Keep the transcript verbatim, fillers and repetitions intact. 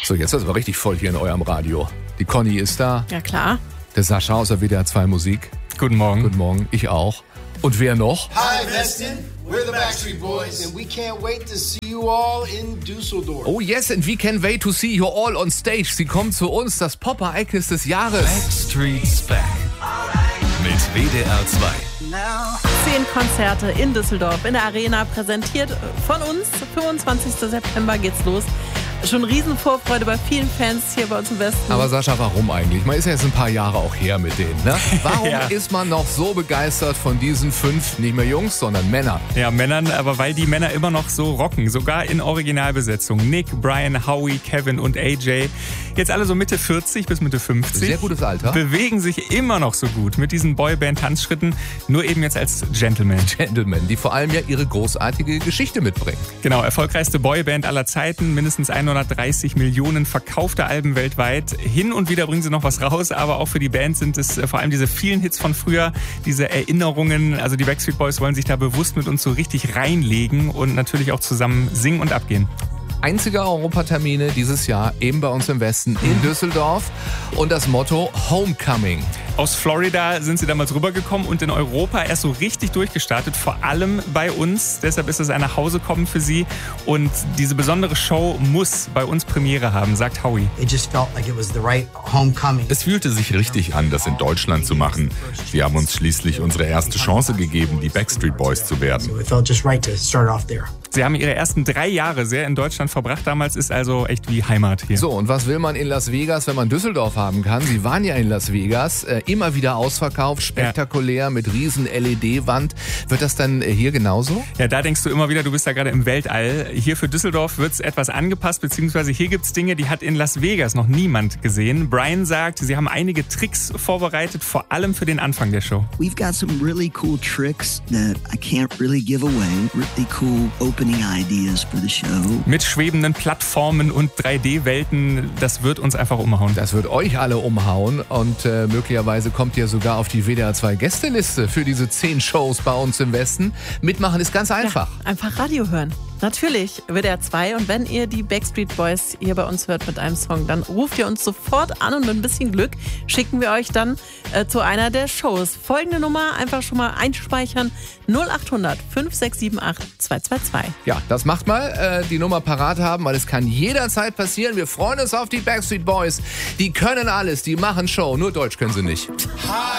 So, jetzt ist es aber richtig voll hier in eurem Radio. Die Conny ist da. Ja, klar. Der Sascha aus der W D R zwei Musik. Guten Morgen. Guten Morgen, ich auch. Und wer noch? Hi, Weston. We're the Backstreet Boys, and we can't wait to see you all in Düsseldorf. Oh yes, and we can't wait to see you all on stage. Sie kommen zu uns, das Pop-Ereignis des Jahres. Backstreet's Back. Mit W D R zwei. Zehn Konzerte in Düsseldorf in der Arena, präsentiert von uns. fünfundzwanzigsten September geht's los. Schon Riesenvorfreude bei vielen Fans hier bei uns im Westen. Aber Sascha, warum eigentlich? Man ist ja jetzt ein paar Jahre auch her mit denen, ne? Warum Ja. ist man noch so begeistert von diesen fünf, nicht mehr Jungs, sondern Männern? Ja, Männern, aber weil die Männer immer noch so rocken, sogar in Originalbesetzung. Nick, Brian, Howie, Kevin und A J. Jetzt alle so Mitte vierzig bis Mitte fünfzig. Sehr gutes Alter. Bewegen sich immer noch so gut mit diesen Boyband-Tanzschritten, nur eben jetzt als Gentleman. Gentlemen, die vor allem ja ihre großartige Geschichte mitbringen. Genau, erfolgreichste Boyband aller Zeiten, mindestens hundertdreißig Millionen verkaufte Alben weltweit. Hin und wieder bringen sie noch was raus, aber auch für die Band sind es vor allem diese vielen Hits von früher, diese Erinnerungen. Also die Backstreet Boys wollen sich da bewusst mit uns so richtig reinlegen und natürlich auch zusammen singen und abgehen. Einzige Europatermine dieses Jahr eben bei uns im Westen in Düsseldorf und das Motto Homecoming. Aus Florida sind sie damals rübergekommen und in Europa erst so richtig durchgestartet, vor allem bei uns. Deshalb ist es ein Nachhausekommen für sie und diese besondere Show muss bei uns Premiere haben, sagt Howie. It just felt like it was the right homecoming. Es fühlte sich richtig an, das in Deutschland zu machen. Wir haben uns schließlich unsere erste Chance gegeben, die Backstreet Boys zu werden. So it felt just right to start off there. Sie haben ihre ersten drei Jahre sehr in Deutschland verbracht damals, ist also echt wie Heimat hier. So, und was will man in Las Vegas, wenn man Düsseldorf haben kann? Sie waren ja in Las Vegas, äh, immer wieder ausverkauft, spektakulär, mit riesen L E D-Wand. Wird das dann äh, hier genauso? Ja, da denkst du immer wieder, du bist da gerade im Weltall. Hier für Düsseldorf wird es etwas angepasst, beziehungsweise hier gibt es Dinge, die hat in Las Vegas noch niemand gesehen. Brian sagt, sie haben einige Tricks vorbereitet, vor allem für den Anfang der Show. We've got some really cool tricks that I can't really give away. Really cool opening ideas for the show. Mit schwebenden Plattformen und drei D-Welten, das wird uns einfach umhauen. Das wird euch alle umhauen und äh, möglicherweise kommt ihr sogar auf die W D R zwei Gästeliste für diese zehn Shows bei uns im Westen. Mitmachen ist ganz einfach. Ja, einfach Radio hören. Natürlich, W D R zwei. Und wenn ihr die Backstreet Boys hier bei uns hört mit einem Song, dann ruft ihr uns sofort an und mit ein bisschen Glück schicken wir euch dann äh, zu einer der Shows. Folgende Nummer einfach schon mal einspeichern: null acht hundert fünf sechs sieben acht zwei zwei zwei. Ja, das macht mal, äh, die Nummer parat haben, weil es kann jederzeit passieren. Wir freuen uns auf die Backstreet Boys. Die können alles, die machen Show, nur Deutsch können sie nicht.